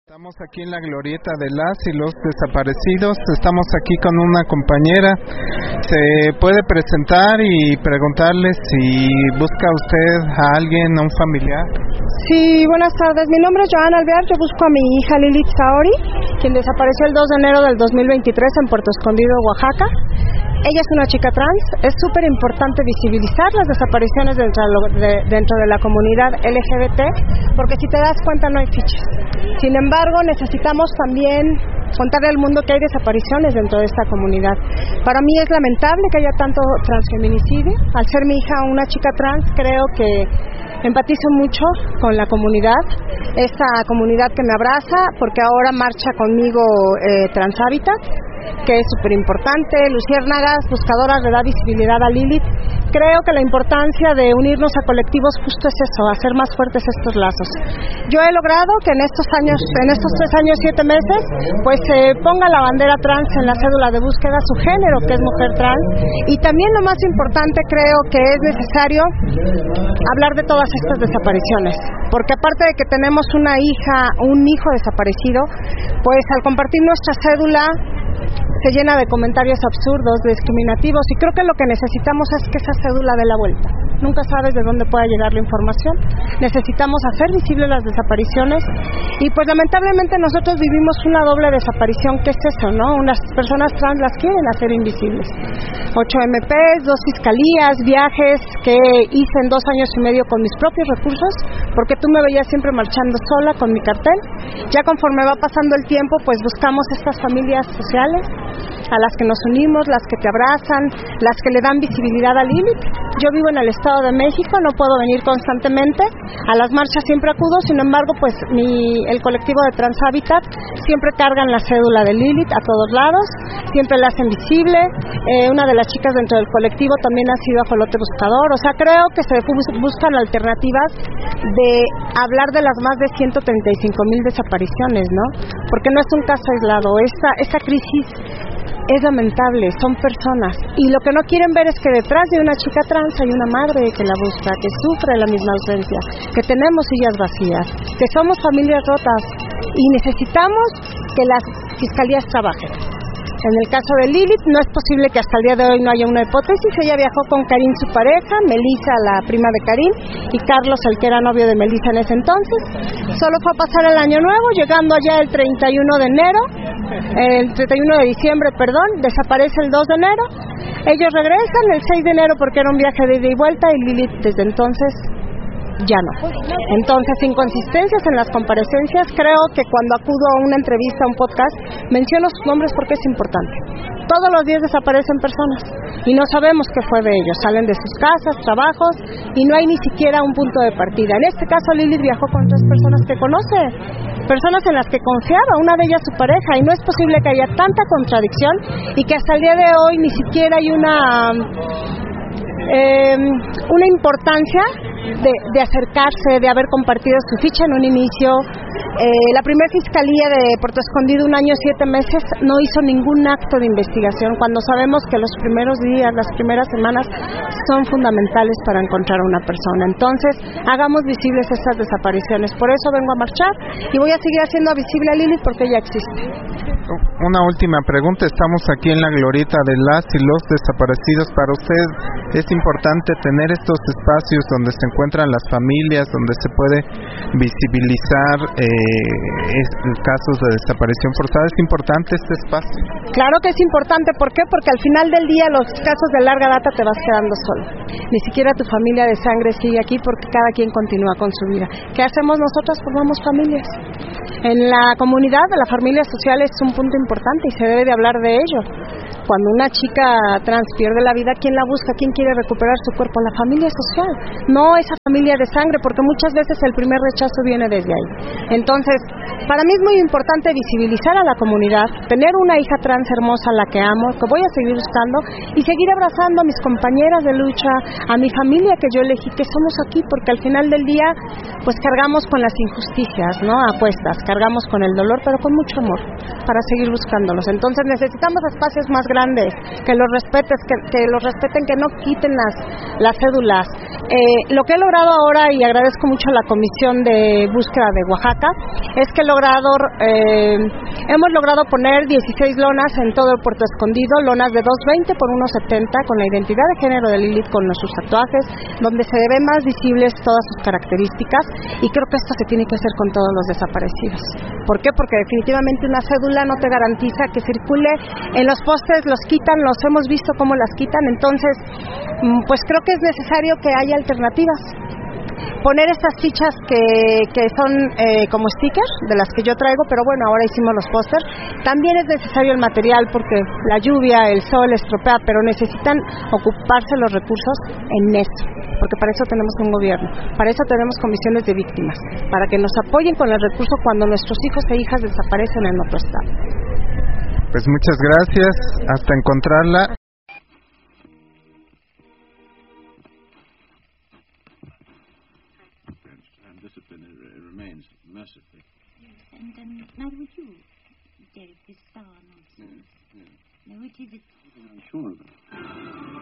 Estamos aquí en la glorieta de las y los desaparecidos. Estamos aquí con una compañera. ¿Se puede presentar y preguntarle si busca usted a alguien, a un familiar? Sí, buenas tardes. Mi nombre es Joana Alvear. Yo busco a mi hija Lilith Saori, quien desapareció el 2 de enero del 2023 en Puerto Escondido, Oaxaca. Ella es una chica trans. Es súper importante visibilizar las desapariciones dentro de la comunidad LGBT, porque si te das cuenta no hay fichas. Sin embargo, necesitamos también contarle al mundo que hay desapariciones dentro de esta comunidad. Para mí es lamentable que haya tanto transfeminicidio. Al ser mi hija una chica trans, creo que empatizo mucho con la comunidad, esta comunidad que me abraza, porque ahora marcha conmigo Transhabitat, que es súper importante. Luciérnagas, buscadoras de dar visibilidad a Lilith. Creo que la importancia de unirnos a colectivos justo es eso, hacer más fuertes estos lazos. Yo he logrado que en estos 3 años 7 meses, pues se ponga la bandera trans en la cédula de búsqueda, su género, que es mujer trans, y también lo más importante, creo que es necesario hablar de todas estas desapariciones, porque aparte de que tenemos una hija, un hijo desaparecido, pues al compartir nuestra cédula se llena de comentarios absurdos, discriminativos, y creo que lo que necesitamos es que esa cédula dé la vuelta. Nunca sabes de dónde pueda llegar la información. Necesitamos hacer visibles las desapariciones y pues lamentablemente nosotros vivimos una doble desaparición, que es eso, ¿no? Unas personas trans las quieren hacer invisibles. 8 MPs, 2 fiscalías, viajes que hice en 2 años y medio con mis propios recursos, porque tú me veías siempre marchando sola con mi cartel. Ya conforme va pasando el tiempo, pues buscamos estas familias sociales a las que nos unimos, las que te abrazan, las que le dan visibilidad a Lilith. Yo vivo en el Estado de México, no puedo venir constantemente, a las marchas siempre acudo, sin embargo, pues el colectivo de Transhabitat siempre cargan la cédula de Lilith a todos lados, siempre la hacen visible. Una de las chicas dentro del colectivo también ha sido ajolote buscador. O sea, creo que se buscan alternativas de hablar de las más de 135,000 desapariciones, ¿no? Porque no es un caso aislado. Esta crisis es lamentable, son personas, y lo que no quieren ver es que detrás de una chica trans hay una madre que la busca, que sufre la misma ausencia, que tenemos sillas vacías, que somos familias rotas y necesitamos que las fiscalías trabajen. En el caso de Lilith, no es posible que hasta el día de hoy no haya una hipótesis. Ella viajó con Karim, su pareja, Melissa, la prima de Karim, y Carlos, el que era novio de Melissa en ese entonces. Solo fue a pasar el año nuevo, llegando allá el 31 de diciembre, desaparece el 2 de enero. Ellos regresan el 6 de enero porque era un viaje de ida y vuelta, y Lilith desde entonces ya no. Entonces, inconsistencias en las comparecencias. Creo que cuando acudo a una entrevista, a un podcast, menciono sus nombres porque es importante. Todos los días desaparecen personas y no sabemos qué fue de ellos. Salen de sus casas, trabajos, y no hay ni siquiera un punto de partida. En este caso, Lilith viajó con 3 personas que conoce, personas en las que confiaba, una de ellas su pareja, y no es posible que haya tanta contradicción y que hasta el día de hoy ni siquiera hay una importancia de acercarse, de haber compartido su ficha en un inicio. La primera fiscalía de Puerto Escondido, 1 año 7 meses, no hizo ningún acto de investigación, cuando sabemos que los primeros días, las primeras semanas son fundamentales para encontrar a una persona. Entonces, hagamos visibles estas desapariciones. Por eso vengo a marchar y voy a seguir haciendo visible a Lilith porque ella existe. Una última pregunta. Estamos aquí en la glorieta de las y los desaparecidos. Para usted es importante tener estos espacios donde se encuentran las familias, donde se puede visibilizar casos de desaparición forzada. ¿Es importante este espacio? Claro que es importante. ¿Por qué? Porque al final del día los casos de larga data te vas quedando solo. Ni siquiera tu familia de sangre sigue aquí porque cada quien continúa con su vida. ¿Qué hacemos nosotros? Formamos familias. En la comunidad de la familia social es un punto importante y se debe de hablar de ello. Cuando una chica trans pierde la vida, ¿quién la busca? ¿Quién quiere recuperar su cuerpo? La familia social, no esa familia de sangre, porque muchas veces el primer rechazo viene desde ahí. Entonces, para mí es muy importante visibilizar a la comunidad, tener una hija trans hermosa, la que amo, que voy a seguir buscando, y seguir abrazando a mis compañeras de lucha, a mi familia que yo elegí, que somos aquí, porque al final del día, pues cargamos con las injusticias, ¿no? A cuestas, cargamos con el dolor, pero con mucho amor, para seguir buscándolos. Entonces necesitamos espacios más grandes grandes, que los respeten, que no quiten las cédulas. Lo que he logrado ahora, y agradezco mucho a la Comisión de Búsqueda de Oaxaca, es que hemos logrado poner 16 lonas en todo el Puerto Escondido, lonas de 2.20 por 1.70 con la identidad de género de Lilith, con sus tatuajes, donde se ven más visibles todas sus características, y creo que esto se tiene que hacer con todos los desaparecidos. ¿Por qué? Porque definitivamente una cédula no te garantiza que circule. En los postes los quitan, los hemos visto cómo las quitan, entonces pues creo que es necesario que haya alternativas. Poner estas fichas que son como stickers, de las que yo traigo, pero bueno, ahora hicimos los pósters. También es necesario el material, porque la lluvia, el sol estropea, pero necesitan ocuparse los recursos en eso, porque para eso tenemos un gobierno, para eso tenemos comisiones de víctimas, para que nos apoyen con el recurso cuando nuestros hijos e hijas desaparecen en otro estado. Pues muchas gracias, hasta encontrarla. Remains mercifully. And now would you, Derek, this sour nonsense? Yes. Now, which is it? I'm sure of it.